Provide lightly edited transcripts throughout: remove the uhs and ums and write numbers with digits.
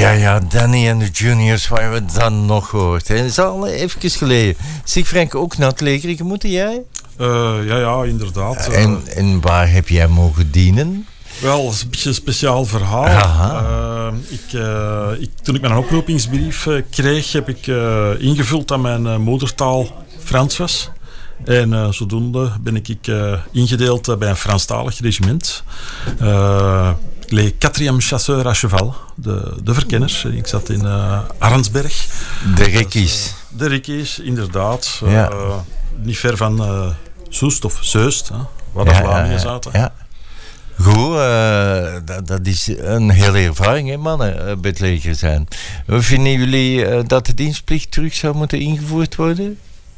Ja, Danny en de Juniors, waar we het dan nog gehoord. Dat is al even geleden. Zeg Frank, ook naar het leger moeten jij? Ja, inderdaad. En waar heb jij mogen dienen? Wel, dat is een beetje een speciaal verhaal. Toen ik mijn oproepingsbrief kreeg, heb ik ingevuld dat mijn moedertaal Frans was. En zodoende ben ik ingedeeld bij een Franstalig regiment. Les 4e chasseurs à cheval, de verkenners. Ik zat in Arnsberg. De Rikkies. De Rikkies, inderdaad. Ja. Niet ver van Soest of Zeust, waar de Vlamingen zaten. Ja. Goed, dat is een hele ervaring, hè, mannen, bij het leger zijn. Vinden jullie dat de dienstplicht terug zou moeten ingevoerd worden?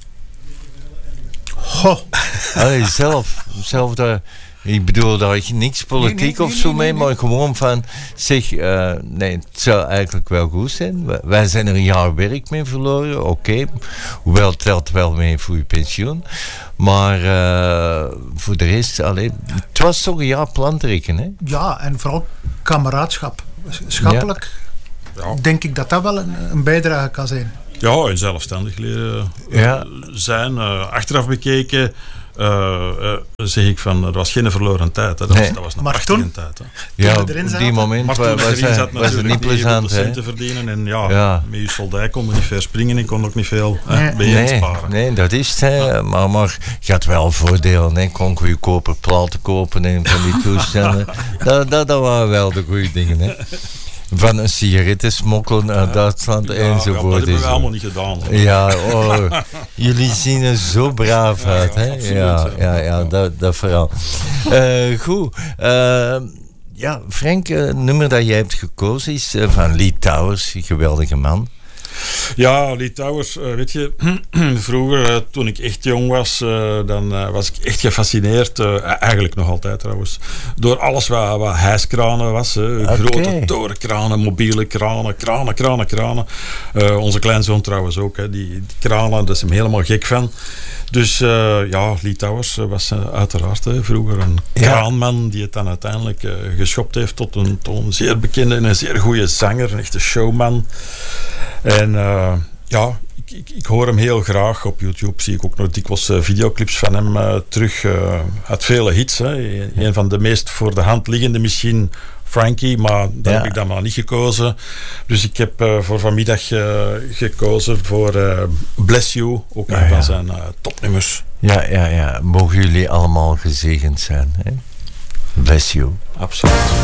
Goh. Allee, zelf daar. Ik bedoel, daar is niks politiek of zo mee, maar gewoon van, zeg, nee, het zou eigenlijk wel goed zijn. Wij zijn er een jaar werk mee verloren, oké. Hoewel het telt wel mee voor je pensioen. Maar voor de rest, het was toch een jaar plantrekken, hè? Ja, en vooral kameraadschap. Schappelijk denk ik dat wel een bijdrage kan zijn. Ja, en zelfstandig leren zijn. Achteraf bekeken zeg ik van, er was geen verloren tijd. Hè. Dat was een prachtige tijd. Hè. Ja, op die moment was het niet plezant. Om te verdienen en met je soldij kon je niet ver springen en kon ook niet veel sparen. Nee, dat is het. Maar je had wel voordelen. Hè. Kon je koperplaten kopen en van die toestellen. dat waren wel de goede dingen. Hè. Van een sigaretten smokkelen naar Duitsland enzovoort. Ja, dat hebben we allemaal niet gedaan. Hoor. Ja, jullie zien er zo braaf uit. Hè? Ja, dat vooral. Goed. Frank, het nummer dat jij hebt gekozen is van Lee Towers, een geweldige man. Ja, Lee Towers, weet je, vroeger toen ik echt jong was, dan was ik echt gefascineerd, eigenlijk nog altijd trouwens, door alles wat hijskranen was. Grote torenkranen, mobiele kranen. Onze kleinzoon trouwens ook, die kranen, daar is hem helemaal gek van. Dus Lee Towers was uiteraard vroeger een kraanman die het dan uiteindelijk geschopt heeft tot een zeer bekende en een zeer goede zanger, een echte showman. En ik hoor hem heel graag. Op YouTube zie ik ook nog dikwijls videoclips van hem terug uit vele hits. Hè. Een van de meest voor de hand liggende misschien Frankie, maar daar heb ik dan maar niet gekozen. Dus ik heb voor vanmiddag gekozen voor Bless You, ook een van zijn topnummers. Ja. Mogen jullie allemaal gezegend zijn. Hè? Bless You. Absoluut.